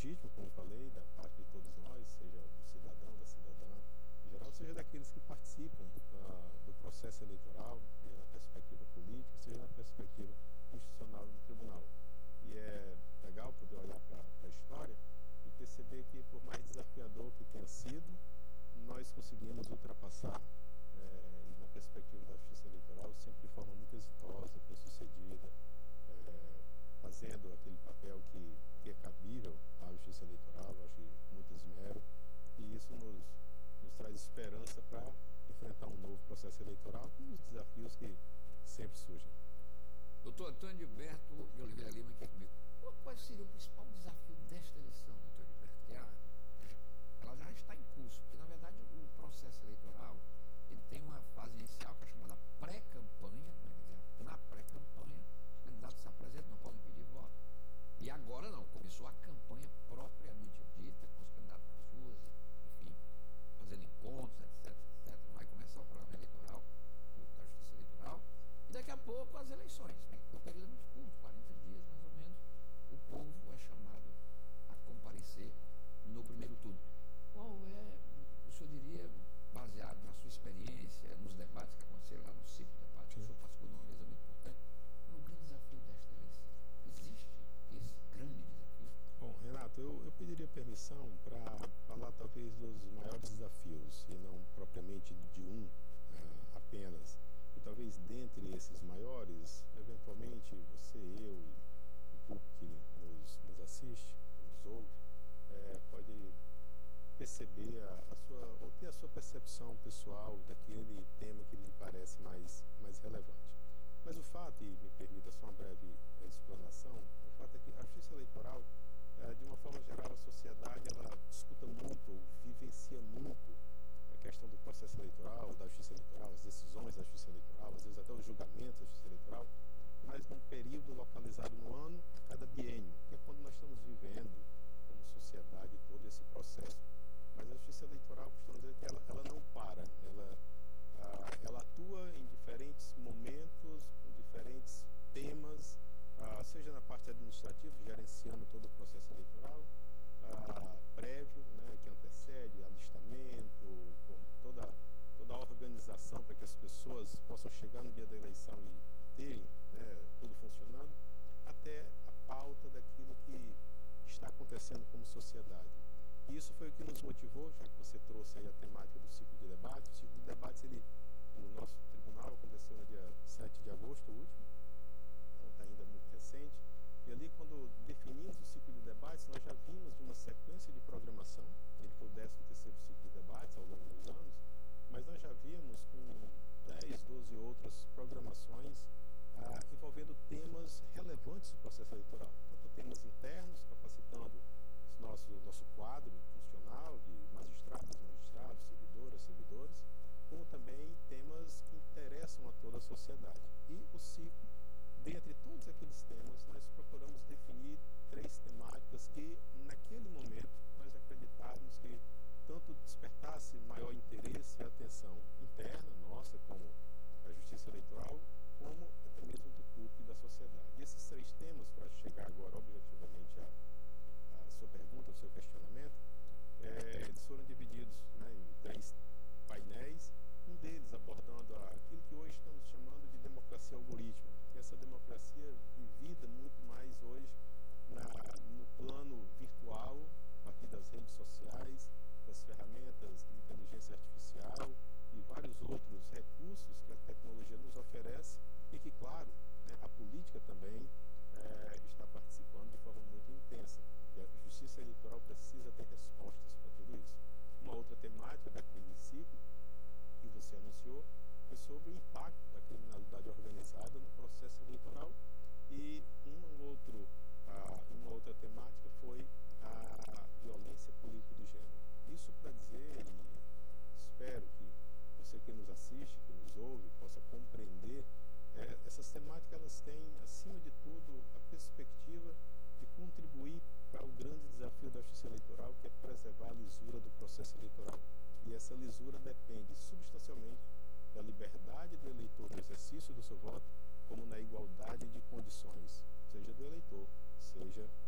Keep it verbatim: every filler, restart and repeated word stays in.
legítimo, como falei, da parte de todos nós, seja do cidadão, da cidadã em geral, seja daqueles que participam uh, do processo eleitoral, seja na perspectiva política, seja na perspectiva institucional no tribunal. E é legal poder olhar para a história e perceber que, por mais desafiador que tenha sido, nós conseguimos ultrapassar, é, e na perspectiva da justiça eleitoral, sempre de forma muito exitosa, bem-sucedida, é, fazendo aquele papel que, que é cabível à justiça eleitoral, acho que muito esmero, e isso nos, nos traz esperança para enfrentar um novo processo eleitoral e os desafios que sempre surgem. Doutor Antônio Gilberto de Oliveira Lima aqui comigo. Qual seria o principal desafio desta eleição, doutor Gilberto? É a, ela já está em curso, porque na verdade o processo eleitoral ele tem uma fase inicial que é chamada pré-campanha, né? Quer dizer, na pré-campanha os candidatos se apresentam, não podem pedir voto. E agora não, começou a campanha propriamente dita, com os candidatos nas ruas, enfim, fazendo encontros, etc, etcétera. Vai começar o programa eleitoral da Justiça Eleitoral. E daqui a pouco as eleições, né? O período é muito curto, quarenta dias mais ou menos, o povo é chamado a comparecer no primeiro turno. Qual é, o senhor diria, baseado na sua experiência, nos debates que aconteceram lá no ciclo de debate, que o senhor participou de uma mesa muito importante, qual é o grande desafio desta eleição? Existe esse grande desafio? Bom, Renato, eu, eu pediria permissão para falar talvez dos maiores desafios, e não propriamente de um uh, apenas. E talvez dentre esses maiores, eventualmente você, eu e o público que nos, nos assiste, nos ouve, é, pode perceber a, a sua, ou ter a sua percepção pessoal daquele tema que lhe parece mais, mais relevante. Mas o fato, e me permita só uma breve é, explanação, o fato é que a justiça eleitoral, é, de uma forma geral, a sociedade ela discuta muito, ou vivencia muito a questão do processo eleitoral, da justiça eleitoral, as decisões da justiça eleitoral, às vezes até os julgamentos da justiça eleitoral, mas num período localizado no ano, a cada biênio, que é quando nós estamos vivendo como sociedade todo esse processo. Mas a justiça eleitoral, costumamos dizer que ela, ela não para, ela, ah, ela atua em diferentes momentos, com diferentes temas, ah, seja na parte administrativa, gerenciando todo o processo eleitoral, ah, prévio, né, que antecede, alistamento, com toda, toda a organização para que as pessoas possam chegar no dia da eleição e terem, né, tudo funcionando, até a pauta daquilo que está acontecendo como sociedade. E isso foi o que nos motivou, já que você trouxe aí a temática do ciclo de debates. O ciclo de debates, ele, no nosso tribunal, aconteceu no dia sete de agosto, o último, então está ainda muito recente. E ali, quando definimos o ciclo de debates, nós já vimos de uma sequência de programação, ele foi o décimo terceiro ciclo de debates ao longo dos anos, mas nós já vimos com dez, doze outras programações ah, envolvendo temas relevantes do processo eleitoral. Tanto temas internos, capacitando nosso, nosso quadro funcional de magistrados, magistrados, servidoras, servidores, como também temas que interessam a toda a sociedade. E o ciclo, dentre todos aqueles temas, nós procuramos definir três temáticas que, naquele momento, nós acreditávamos que tanto despertasse maior interesse e atenção interna nossa, como a justiça eleitoral, como até mesmo do público e da sociedade. E esses três temas, para chegar agora objetivamente a a sua pergunta, o seu questionamento, é, eles foram divididos, né, em três painéis, um deles abordando aquilo que hoje estamos chamando de democracia algorítmica, que é essa democracia vivida muito mais hoje na, no plano virtual, a partir das redes sociais, das ferramentas de inteligência artificial e vários outros recursos que a tecnologia nos oferece e que, claro, né, a política também é, está participando de forma muito intensa. E a justiça eleitoral precisa ter respostas para tudo isso. Uma outra temática daquele ciclo que você anunciou foi sobre o impacto da criminalidade organizada no processo eleitoral, e um outro, ah, uma outra temática foi a violência política de gênero. Isso para dizer, e espero que você que nos assiste, que nos ouve, possa compreender, é, essas temáticas elas têm, acima de tudo, a perspectiva de contribuir para o grande desafio da justiça eleitoral, que é preservar a lisura do processo eleitoral. E essa lisura depende substancialmente da liberdade do eleitor no exercício do seu voto, como na igualdade de condições, seja do eleitor, seja